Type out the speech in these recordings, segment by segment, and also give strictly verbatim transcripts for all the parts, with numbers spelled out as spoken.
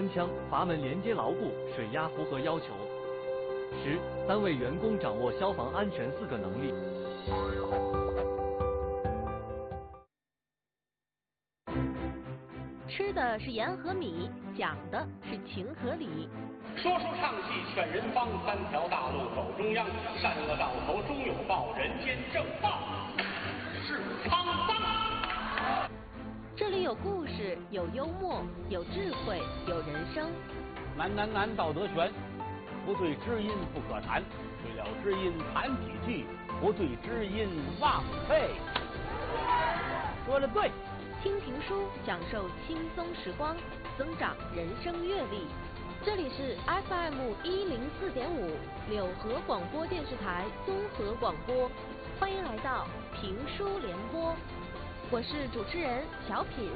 关腔，阀门连接牢固，水压符合要求。十、单位员工掌握消防安全四个能力。 吃的是盐和米，讲的是情和理。 说书唱戏劝人方，三条大路走中央，善恶到头终有报，人间正道是沧桑。 这里有故事，有幽默，有智慧，有人生。 难难难，道德悬，不对知音不可谈，对了知音谈几句，不对知音忘废。说的对。 听评书，享受轻松时光，增长人生阅历。这里是 F M 一零四点五柳河广播电视台综合广播，欢迎来到评书联播，我是主持人小品。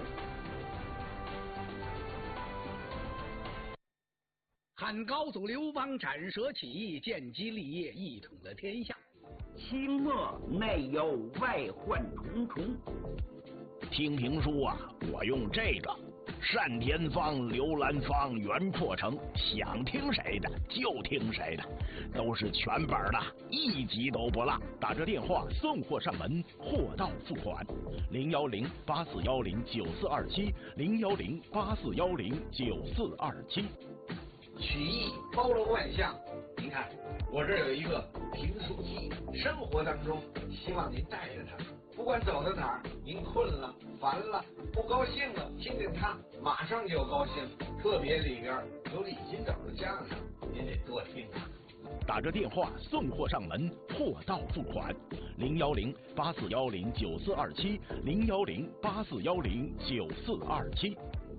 汉高祖刘邦斩蛇起义，建基立业，一统了天下。 清末内忧外患重重。 听评书啊，我用这个单田芳、刘兰芳、袁阔成，想听谁的就听谁的，都是全本的，一集都不落。打着电话送货上门，货到付款。零幺零八四幺零九四二七，零幺零八四幺零九四二七。 曲艺包罗万象，您看我这有一个评书机，生活当中希望您带着它。不管走到哪儿，您困了、烦了、不高兴了，听听它，马上就高兴。特别里边有李金斗的相声，您得多听啊。 打着电话送货上门，货到付款。零幺零八四幺零九四二七，零幺零八四幺零九四二七。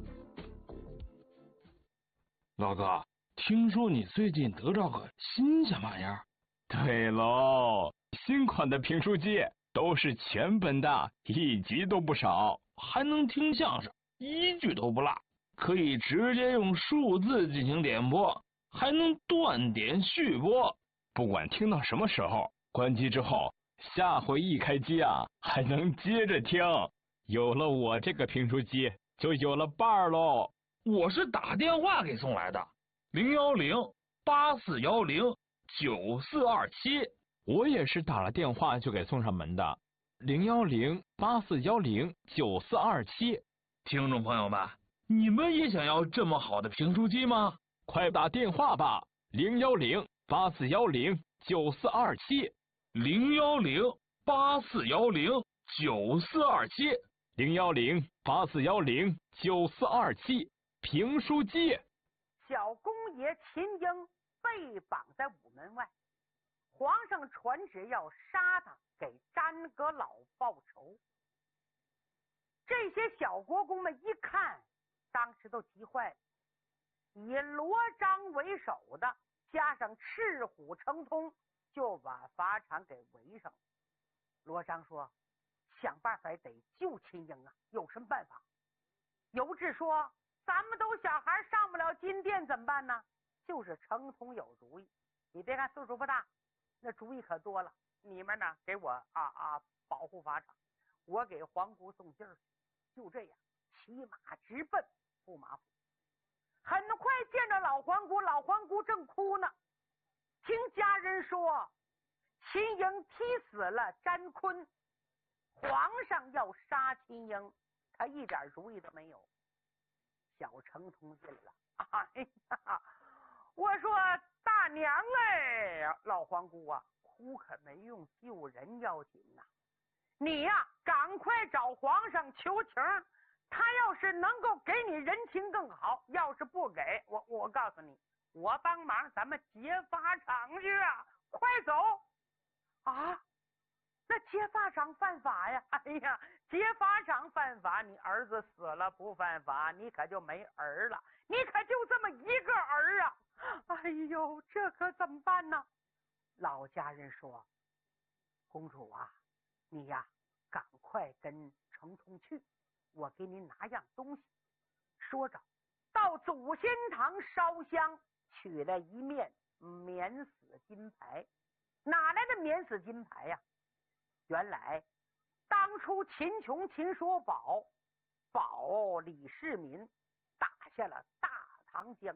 老哥，听说你最近得着个新鲜玩意儿？ 对喽，新款的评书机。都是全本的，一集都不少， 还能听相声，一句都不落，可以直接用数字进行点播，还能断点续播， 不管听到什么时候，关机之后，下回一开机啊，还能接着听。有了我这个评书机，就有了伴儿喽。 我是打电话给送来的，零幺零八四幺零九四二七。 我也是打了电话就给送上门的，零幺零八四幺零九四二七。 听众朋友们，你们也想要这么好的评书机吗？ 快打电话吧，零幺零八四幺零九四二七， 零幺零八四幺零九四二七， 零幺零八四幺零九四二七。评书机。 小公爷秦英被绑在午门外。皇上传旨要杀他，给詹阁老报仇。这些小国公们一看，当时都急坏了。以罗章为首的，加上赤虎成通，就把法场给围上了。罗章说：“想办法得救秦英啊，有什么办法？”尤志说：“咱们都小孩，上不了金殿怎么办呢？”就是成通有主意。你别看岁数不大。那主意可多了，你们呢给我啊啊保护法场，我给皇姑送信儿。就这样，骑马直奔驸马府。很快见着老皇姑，老皇姑正哭呢。听家人说，秦英踢死了詹坤，皇上要杀秦英，他一点主意都没有。小成通进了，哎呀，我说大娘哎，老皇姑啊，哭可没用，救人要紧呐、啊。你呀、啊，赶快找皇上求情，他要是能够给你人情更好，要是不给我，我告诉你，我帮忙，咱们劫法场去啊！快走啊！那劫法场犯法呀！哎呀，劫法场犯法，你儿子死了不犯法，你可就没儿了，你可就这么一个儿啊！哎呦，这可怎么办呢？老家人说：“公主啊，你呀，赶快跟成通去，我给你拿样东西。”说着，到祖先堂烧香，取了一面免死金牌。哪来的免死金牌呀？原来当初秦琼、秦叔宝保李世民打下了大唐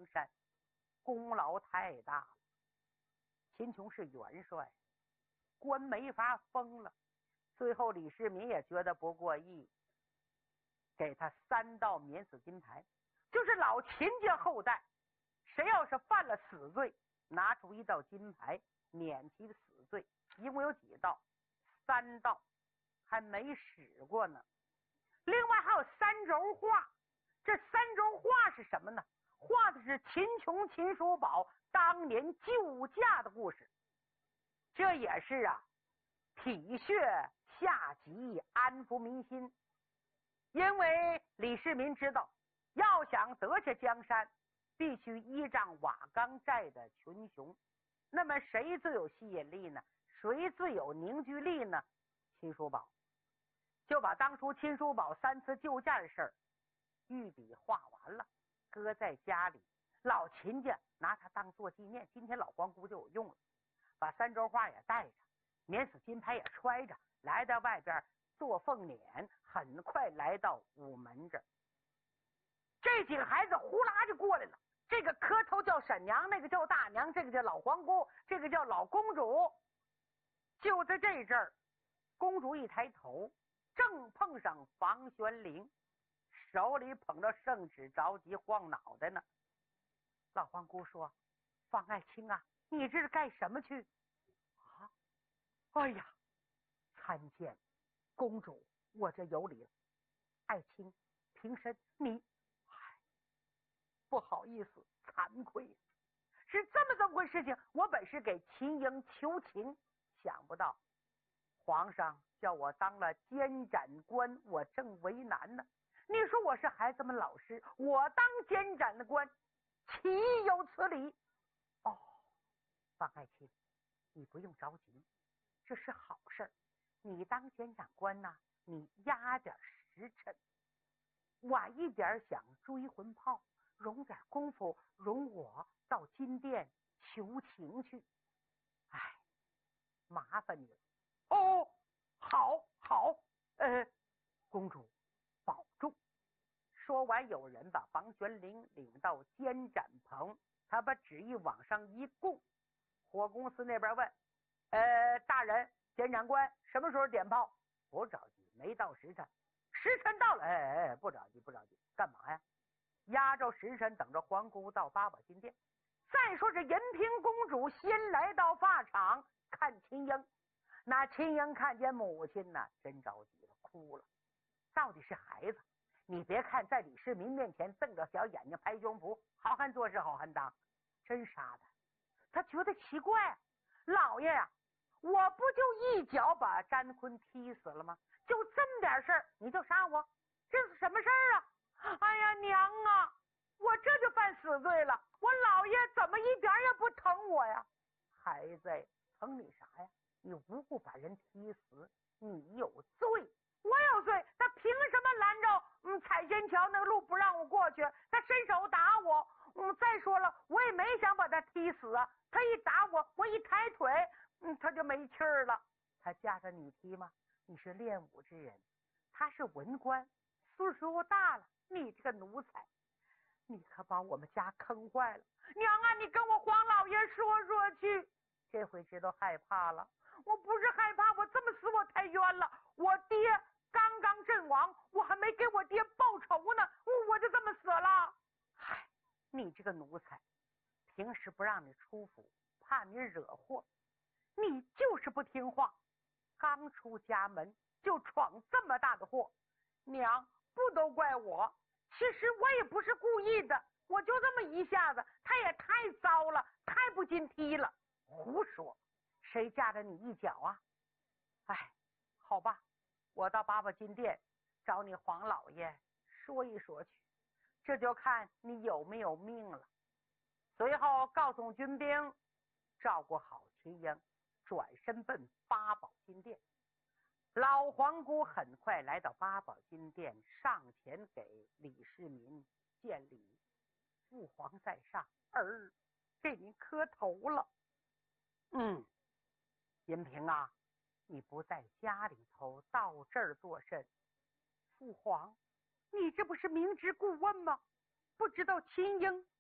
江山，功劳太大了。秦琼是元帅，官没法封了。最后李世民也觉得不过意，给他三道免死金牌，就是老秦家后代，谁要是犯了死罪，拿出一道金牌免其死罪。一共有几道？三道，还没使过呢。另外还有三轴画，这三轴画是什么呢？画的是秦琼、秦叔宝当年救驾的故事。这也是啊，体恤下级，安抚民心。因为李世民知道，要想得下江山，必须依仗瓦岗寨的群雄。那么谁最有吸引力呢？谁最有凝聚力呢？秦叔宝。就把当初秦叔宝三次救驾的事儿御笔画完了，搁在家里。老秦家拿它当做纪念，今天老皇姑就有用了。把三轴画也带着，免死金牌也揣着，来到外边做凤辇，很快来到午门这儿。这几个孩子呼啦就过来了，这个磕头叫婶娘，那个叫大娘，这个叫老皇姑，这个叫老公主。就在这阵儿，公主一抬头，正碰上房玄龄，手里捧着圣旨，着急晃脑袋呢。老皇姑说：“方爱卿啊，你这是干什么去？”啊，哎呀，参见公主，我这有礼了。爱卿平身，你，哎，不好意思，惭愧，是这么这么回事情。我本是给秦英求情，想不到皇上叫我当了监斩官，我正为难呢。你说我是孩子们老师，我当监斩的官，岂有此理？哦，方爱卿，你不用着急，这是好事儿。你当监斩官呐、啊，你压点时辰，晚一点想追魂炮，容点功夫，容我到金殿求情去。哎，麻烦你了。哦，好，好，呃，公主保重。说完，有人把房玄龄领到监斩棚，他把旨意往上一供。火公司那边问：“呃，大人，监斩官什么时候点炮？”不着急，没到时辰。时辰到了，哎哎，不着急，不着急，干嘛呀？压着时辰，等着皇姑到八宝金殿。再说这银屏公主先来到发场看秦英，那秦英看见母亲呢，真着急了，哭了。到底是孩子。你别看在李世民面前瞪着小眼睛拍胸脯，好汉做事好汉当，真杀的。他觉得奇怪，老爷呀、啊，我不就一脚把詹坤踢死了吗？就这么点事儿你就杀我，这是什么事儿啊？哎呀娘啊，我这就犯死罪了，我老爷怎么一点也不疼我呀？孩子，疼你啥呀？你无故把人踢死，你有罪。我有罪，他凭什么拦着嗯彩仙桥那个路不让我过去？他伸手打我，嗯，再说了，我也没想把他踢死啊。他一打我，我一抬腿，嗯，他就没气儿了。他架着你踢吗？你是练武之人，他是文官，岁数大了，你这个奴才，你可把我们家坑坏了。娘啊，你跟我黄老爷说说去。这回知道害怕了。我不是害怕，我这么死我太冤了。我爹刚刚阵亡，我还没给我爹报仇呢，我就这么死了。唉，你这个奴才，平时不让你出府，怕你惹祸，你就是不听话，刚出家门就闯这么大的祸。娘，不都怪我，其实我也不是故意的，我就这么一下子，他也太糟了，太不经踢了。胡说，谁架着你一脚啊？哎，好吧，我到八宝金殿找你黄老爷说一说去，这就看你有没有命了。随后告诉军兵照顾好秦英，转身奔八宝金殿。老皇姑很快来到八宝金殿，上前给李世民见礼。父皇在上，儿给您磕头了。嗯，银屏啊，你不在家里头，到这儿作甚？父皇，你这不是明知故问吗？不知道秦英